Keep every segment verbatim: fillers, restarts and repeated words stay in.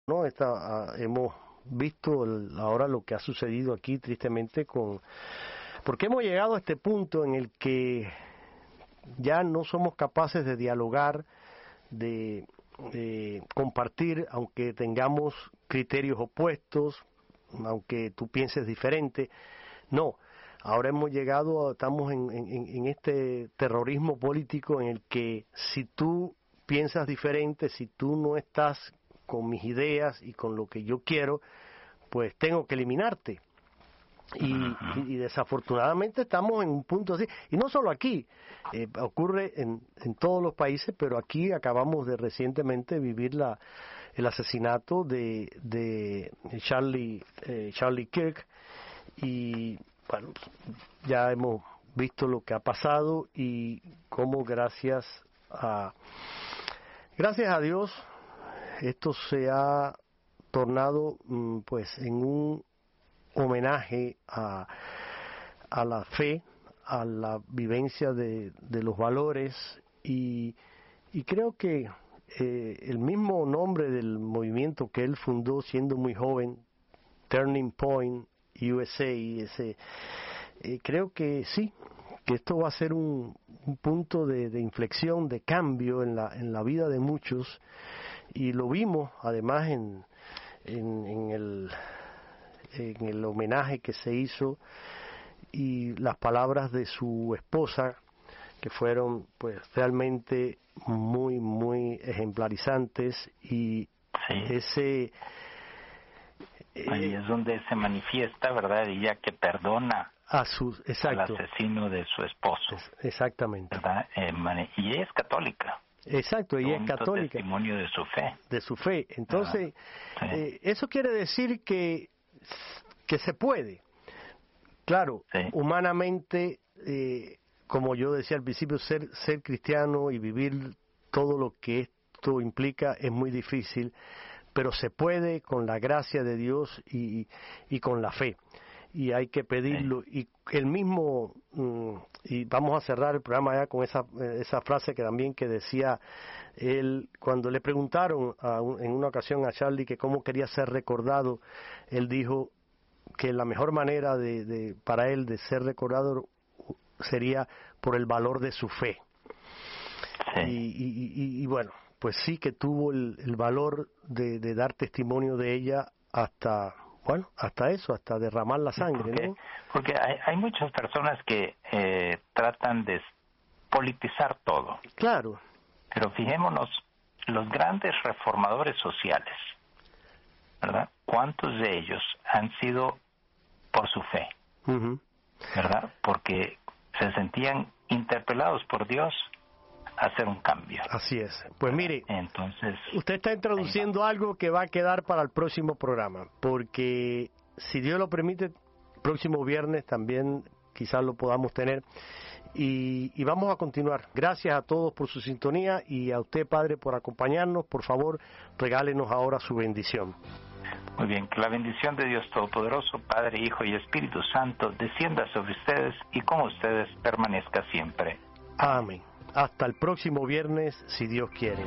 ¿no? Esta, uh, hemos visto el, ahora lo que ha sucedido aquí tristemente con... Porque hemos llegado a este punto en el que ya no somos capaces de dialogar, de, de compartir, aunque tengamos criterios opuestos, aunque tú pienses diferente. No, ahora hemos llegado, a, estamos en, en, en este terrorismo político en el que si tú piensas diferente, si tú no estás con mis ideas y con lo que yo quiero, pues tengo que eliminarte. Y, y, y desafortunadamente estamos en un punto así, y no solo aquí, eh, ocurre en, en todos los países, pero aquí acabamos de recientemente vivir la, el asesinato de, de Charlie, eh, Charlie Kirk, y bueno, ya hemos visto lo que ha pasado y cómo gracias a gracias a Dios esto se ha tornado pues en un homenaje a, a la fe, a la vivencia de, de los valores, y, y creo que eh, el mismo nombre del movimiento que él fundó siendo muy joven, Turning Point U S A, ese, eh, creo que sí, que esto va a ser un, un punto de, de inflexión, de cambio en la, en la vida de muchos, y lo vimos además en, en, en el en el homenaje que se hizo y las palabras de su esposa, que fueron pues realmente muy muy ejemplarizantes, y sí. ese ahí eh, es donde se manifiesta, ¿verdad? Ella que perdona a su, exacto, al asesino de su esposo. Es, exactamente. ¿Verdad? Eh, y ella es católica. Exacto, ella es católica. Testimonio de su fe. De su fe. Entonces, sí. eh, eso quiere decir que que se puede. Claro, sí. humanamente, eh, como yo decía al principio, ser ser cristiano y vivir todo lo que esto implica es muy difícil, pero se puede con la gracia de Dios y, y con la fe. Y hay que pedirlo. Sí. Y el mismo, mm, y vamos a cerrar el programa ya con esa esa frase que también que decía él, cuando le preguntaron a un, en una ocasión a Charlie que cómo quería ser recordado, él dijo que la mejor manera de, de para él de ser recordado sería por el valor de su fe. Sí. Y, y, y, y bueno, pues sí que tuvo el, el valor de, de dar testimonio de ella hasta, bueno, hasta eso, hasta derramar la sangre, porque, ¿no? Porque hay, hay muchas personas que eh, tratan de politizar todo. Claro. Pero fijémonos, los grandes reformadores sociales, ¿verdad? ¿Cuántos de ellos han sido por su fe? Uh-huh. ¿Verdad? Porque se sentían interpelados por Dios a hacer un cambio. Así es. Pues mire, entonces usted está introduciendo algo que va a quedar para el próximo programa, porque si Dios lo permite, próximo viernes también quizás lo podamos tener. Y, y vamos a continuar. Gracias a todos por su sintonía y a usted, Padre, por acompañarnos. Por favor, regálenos ahora su bendición. Muy bien, que la bendición de Dios Todopoderoso, Padre, Hijo y Espíritu Santo, descienda sobre ustedes y con ustedes permanezca siempre. Amén. Hasta el próximo viernes, si Dios quiere.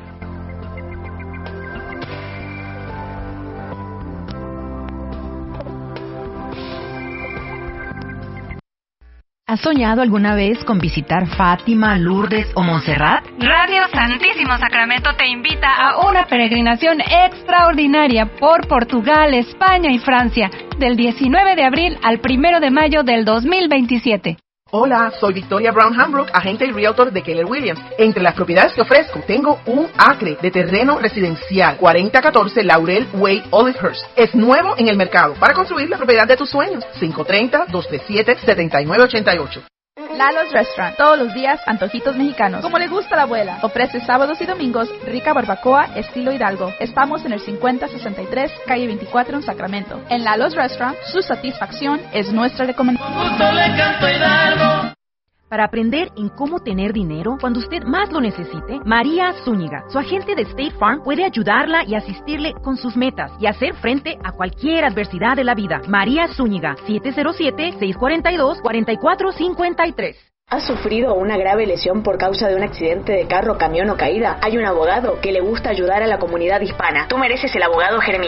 ¿Has soñado alguna vez con visitar Fátima, Lourdes o Montserrat? Radio Santísimo Sacramento te invita a una peregrinación extraordinaria por Portugal, España y Francia, del diecinueve de abril al primero de mayo del dos mil veintisiete. Hola, soy Victoria Brown Hambrook, agente y realtor de Keller Williams. Entre las propiedades que ofrezco, tengo un acre de terreno residencial, cuarenta catorce Laurel Way, Olivehurst. Es nuevo en el mercado para construir la propiedad de tus sueños. cinco tres cero, dos tres siete, siete nueve ocho ocho. Lalo's Restaurant, todos los días antojitos mexicanos, como le gusta a la abuela. Ofrece sábados y domingos rica barbacoa estilo Hidalgo. Estamos en el cincuenta sesenta y tres, calle veinticuatro en Sacramento. En Lalo's Restaurant, su satisfacción es nuestra recomendación. Para aprender en cómo tener dinero cuando usted más lo necesite, María Zúñiga, su agente de State Farm, puede ayudarla y asistirle con sus metas y hacer frente a cualquier adversidad de la vida. María Zúñiga, siete cero siete, seis cuatro dos, cuatro cuatro cinco tres. ¿Has sufrido una grave lesión por causa de un accidente de carro, camión o caída? Hay un abogado que le gusta ayudar a la comunidad hispana. Tú mereces el abogado Jeremías.